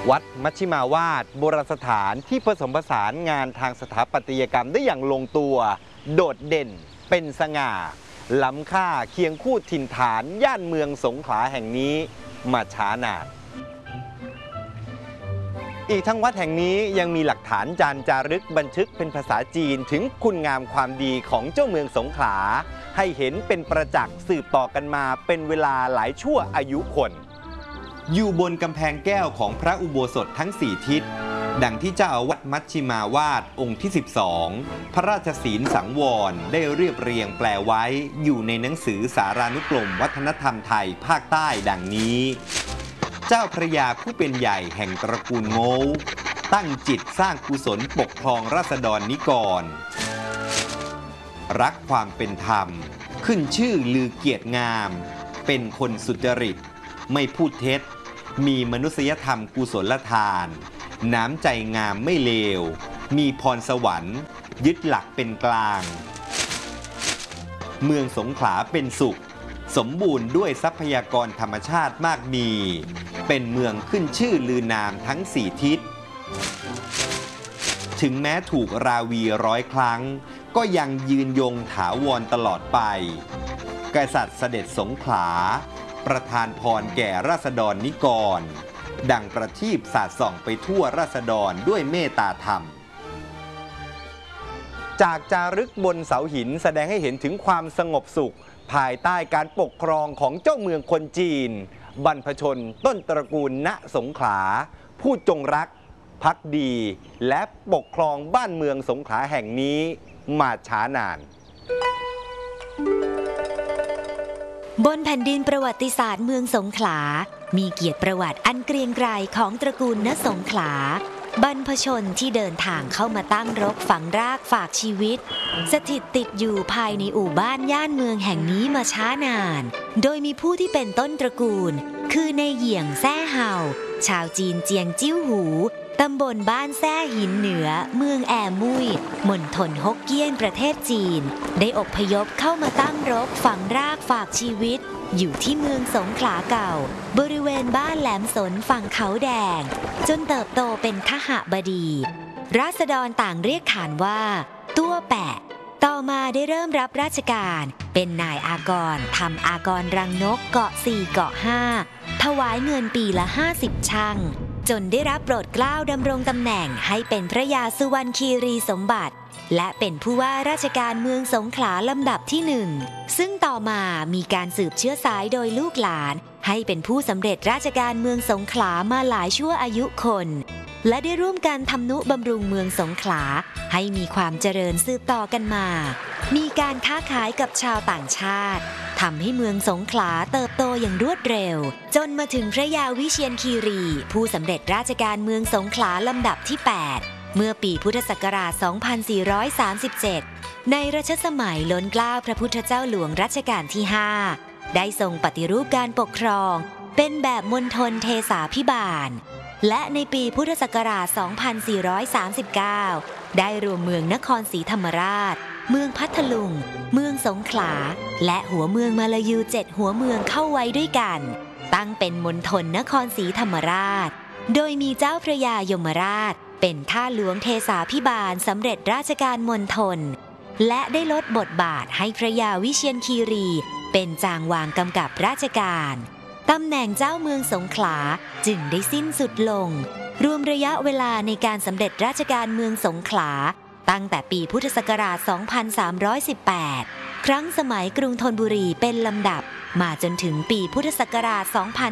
วัดมัชชิมาวาดโบราณสถานที่ผสมผสานงานทางสถาปัตยกรรมได้อย่างลงตัวโดดเด่นเป็นสง่าล้ำค่าเคียงคู่ถิ่นฐานย่านเมืองสงขลาแห่งนี้มาช้านานอีกทั้งวัดแห่งนี้ยังมีหลักฐานจารึกบันทึกเป็นภาษาจีนถึงคุณงามความดีของเจ้าเมืองสงขลาให้เห็นเป็นประจักษ์สืบต่อกันมาเป็นเวลาหลายชั่วอายุคนอยู่บนกำแพงแก้วของพระอุโบสถทั้ง4ทิศดังที่เจ้าอาวาสมัชชิมาวาดองค์ที่12พระราชศีลสังวรได้เรียบเรียงแปลไว้อยู่ในหนังสือสารานุกรมวัฒนธรรมไทยภาคใต้ดังนี้เจ้าพระยาผู้เป็นใหญ่แห่งตระกูลโง่ตั้งจิตสร้างกุศลปกครองราษฎรนิกรรักความเป็นธรรมขึ้นชื่อลือเกียรติงามเป็นคนสุจริตไม่พูดเท็จมีมนุษยธรรมกุศลทานน้ำใจงามไม่เลวมีพรสวรรค์ยึดหลักเป็นกลางเมืองสงขลาเป็นสุขสมบูรณ์ด้วยทรัพยากรธรรมชาติมากมีเป็นเมืองขึ้นชื่อลือนามทั้ง4ทิศถึงแม้ถูกราวี100 ครั้งก็ยังยืนยงถาวรตลอดไปกษัตริย์เสด็จสงขลาประทานพรแก่ราษฎรนิกรดังประทีปสาดส่องไปทั่วราษฎรด้วยเมตตาธรรมจากจารึกบนเสาหินแสดงให้เห็นถึงความสงบสุขภายใต้การปกครองของเจ้าเมืองคนจีนบรรพชนต้นตระกูลณสงขลาผู้จงรักภักดีและปกครองบ้านเมืองสงขลาแห่งนี้มาช้านานบนแผ่นดินประวัติศาสตร์เมืองสงขลามีเกียรติประวัติอันเกรียงไกรของตระกูลณสงขลาบรรพชนที่เดินทางเข้ามาตั้งรกฝังรากฝากชีวิตสถิตติดอยู่ภายในอู่บ้านย่านเมืองแห่งนี้มาช้านานโดยมีผู้ที่เป็นต้นตระกูลคือในเหยี่ยงแซ่เฮาชาวจีนเจียงจิ้วหูตำบลบ้านแซ่หินเหนือเมืองแอมุยมณฑลฮกเกี้ยนประเทศจีนได้อพยพเข้ามาตั้งรกฝังรากฝากชีวิตอยู่ที่เมืองสงขลาเก่าบริเวณบ้านแหลมสนฝั่งเขาแดงจนเติบโตเป็นคหบดีราษฎรต่างเรียกขานว่าตัวแปะต่อมาได้เริ่มรับราชการเป็นนายอากรทำอากรรังนกเกาะ4เกาะ5ถวายเงินปีละ50ชั่งจนได้รับโปรดเกล้าดำรงตำแหน่งให้เป็นพระยาสุวรรณคีรีสมบัติและเป็นผู้ว่าราชการเมืองสงขลาลำดับที่1ซึ่งต่อมามีการสืบเชื้อสายโดยลูกหลานให้เป็นผู้สำเร็จราชการเมืองสงขลามาหลายชั่วอายุคนและได้ร่วมกันทำนุบำรุงเมืองสงขลาให้มีความเจริญสืบต่อกันมามีการค้าขายกับชาวต่างชาติทำให้เมืองสงขลาเติบโตอย่างรวดเร็วจนมาถึงพระยาวิเชียรคีรีผู้สำเร็จราชการเมืองสงขลาลำดับที่8เมื่อปีพุทธศักราช 2437 ในรัชสมัยล้นเกล้าพระพุทธเจ้าหลวงรัชกาลที่ 5 ได้ทรงปฏิรูปการปกครองเป็นแบบมณฑลเทสาภิบาลและในปีพุทธศักราช 2439 ได้รวมเมืองนครศรีธรรมราชเมืองพัทลุงเมืองสงขลาและหัวเมืองมาลายู7หัวเมืองเข้าไว้ด้วยกันตั้งเป็นมณฑลนครศรีธรรมราชโดยมีเจ้าพระยายมราชเป็นข้าหลวงเทสาภิบาลสำเร็จราชการมณฑลและได้ลดบทบาทให้พระยาวิเชียรคีรีเป็นจางวางกำกับราชการตำแหน่งเจ้าเมืองสงขลาจึงได้สิ้นสุดลงรวมระยะเวลาในการสำเร็จราชการเมืองสงขลาตั้งแต่ปีพุทธศักราช 2318 ครั้งสมัยกรุงธนบุรีเป็นลำดับมาจนถึงปีพุทธศักราช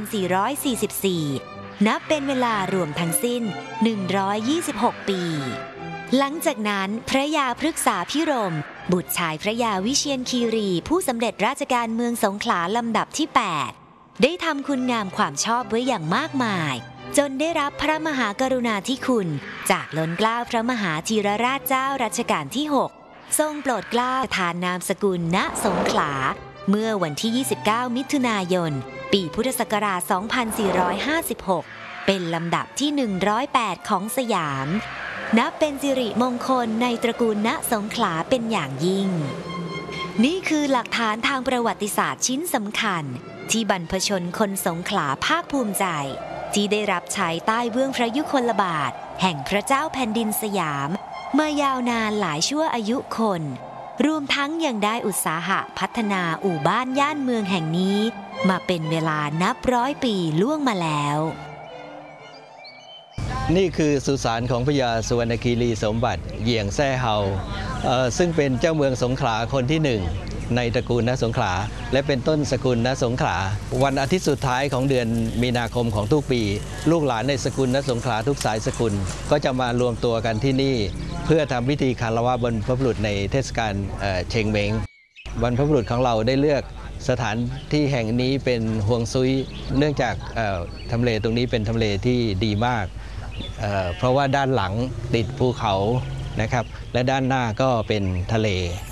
2444 นับเป็นเวลารวมทั้งสิ้น 126 ปี หลังจากนั้นพระยาพฤกษาภิรมย์บุตรชายพระยาวิเชียรคีรีผู้สำเร็จราชการเมืองสงขลาลำดับที่ 8 ได้ทำคุณงามความชอบไว้อย่างมากมายจนได้รับพระมหากรุณาธิคุณจากล้นเกล้าพระมหาธีรราชเจ้ารัชกาลที่ 6 ทรงโปรดเกล้าทานนามสกุลณสงขลาเมื่อวันที่ 29 มิถุนายน ปีพุทธศักราช 2456 เป็นลำดับที่ 108 ของสยามนับเป็นสิริมงคลในตระกูลณสงขลาเป็นอย่างยิ่งนี่คือหลักฐานทางประวัติศาสตร์ชิ้นสำคัญที่บรรพชนคนสงขลาภาคภูมิใจที่ได้รับใช้ใต้เบื้องพระยุคลบาทแห่งพระเจ้าแผ่นดินสยามมายาวนานหลายชั่วอายุคนรวมทั้งยังได้อุตสาหะพัฒนาอู่บ้านย่านเมืองแห่งนี้มาเป็นเวลานับร้อยปีล่วงมาแล้วนี่คือสุสานของพญาสุวรรณคีรีสมบัติเหยี่ยงแซ่เฮาซึ่งเป็นเจ้าเมืองสงขลาคนที่หนึ่งในตระกูลณสงขลาและเป็นต้นสกุลณสงขลาวันอาทิตย์สุดท้ายของเดือนมีนาคมของทุกปีลูกหลานในสกุลณสงขลาทุกสายสกุลก็จะมารวมตัวกันที่นี่เพื่อทำพิธีคารวะบรรพบุรุษในเทศกาลเชงเม้งบรรพบุรุษของเราได้เลือกสถานที่แห่งนี้เป็นฮวงซุยเนื่องจากทำเลตรงนี้เป็นทำเลที่ดีมากเพราะว่าด้านหลังติดภูเขานะครับและด้านหน้าก็เป็นทะเล